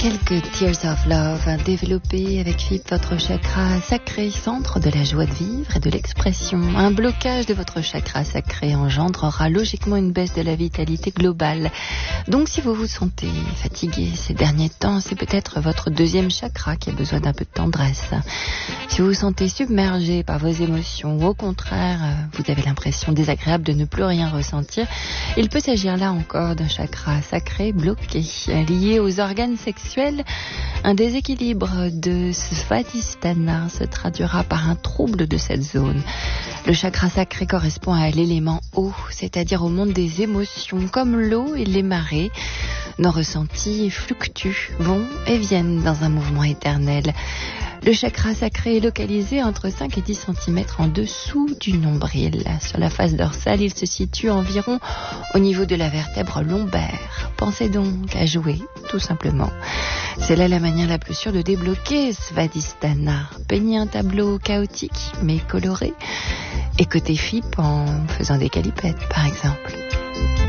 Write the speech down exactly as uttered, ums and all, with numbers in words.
Quelques Tears of Love, développés avec Philippe votre chakra sacré, centre de la joie de vivre et de l'expression. Un blocage de votre chakra sacré engendrera logiquement une baisse de la vitalité globale. Donc si vous vous sentez fatigué ces derniers temps, c'est peut-être votre deuxième chakra qui a besoin d'un peu de tendresse. Si vous vous sentez submergé par vos émotions ou au contraire, vous avez l'impression désagréable de ne plus rien ressentir, il peut s'agir là encore d'un chakra sacré bloqué, lié aux organes sexuels. Un déséquilibre de Svadhisthana se traduira par un trouble de cette zone. Le chakra sacré correspond à l'élément eau, c'est-à-dire au monde des émotions. Comme l'eau et les marées, nos ressentis fluctuent, vont et viennent dans un mouvement éternel. Le chakra sacré est localisé entre cinq et dix centimètres en dessous du nombril. Sur la face dorsale, il se situe environ au niveau de la vertèbre lombaire. Pensez donc à jouer, tout simplement. C'est là la manière la plus sûre de débloquer Svadhisthana. Peignez un tableau chaotique mais coloré. Et côté F I P en faisant des calipettes, par exemple.